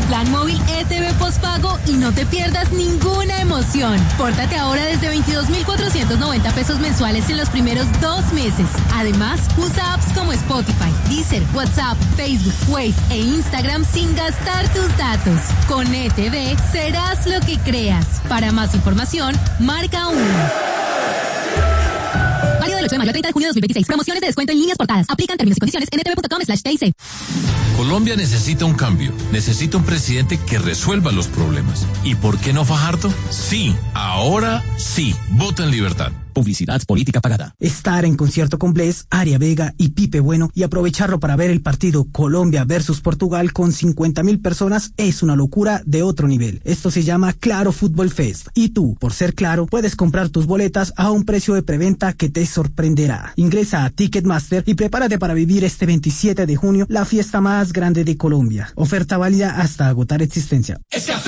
plan móvil ETV postpago y no te pierdas ninguna emoción. Pórtate ahora desde 22,490 pesos mensuales en los primeros 2 meses. Además, usa apps como Spotify, Deezer, WhatsApp, Facebook, Waze e Instagram sin gastar tus datos. Con ETV serás lo que creas. Para más información, marca 1. Válido del 8 de mayo al 30 de junio de 2026. Promociones de descuento en líneas portadas. Aplican términos y condiciones en etv.com/TIC. Colombia necesita un cambio. Necesita un presidente que resuelva los problemas. ¿Y por qué no Fajardo? Sí, ahora sí. Vota en libertad. Publicidad política pagada. Estar en concierto con Bless, Aria Vega y Pipe Bueno y aprovecharlo para ver el partido Colombia versus Portugal con 50,000 personas es una locura de otro nivel. Esto se llama Claro Fútbol Fest. Y tú, por ser Claro, puedes comprar tus boletas a un precio de preventa que te sorprenderá. Ingresa a Ticketmaster y prepárate para vivir este 27 de junio la fiesta más grande de Colombia. Oferta válida hasta agotar existencia. Es café.